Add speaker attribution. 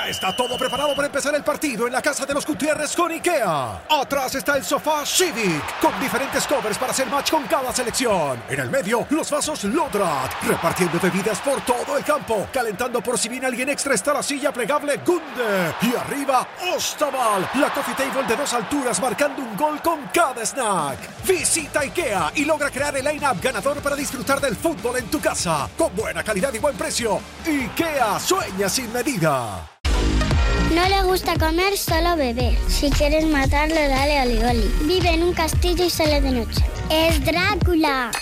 Speaker 1: Ya está todo preparado para empezar el partido en la casa de los Gutiérrez con IKEA. Atrás está el sofá Civic, con diferentes covers para hacer match con cada selección. En el medio, los vasos Lodrat, repartiendo bebidas por todo el campo. Calentando por si viene alguien extra está la silla plegable Gunde. Y arriba, Ostaval, la coffee table de 2 alturas marcando un gol con cada snack. Visita IKEA y logra crear el line-up ganador para disfrutar del fútbol en tu casa. Con buena calidad y buen precio. IKEA, sueña sin medida.
Speaker 2: No le gusta comer, solo beber. Si quieres matarlo, dale oli oli. Vive en un castillo y sale de noche. Es Drácula.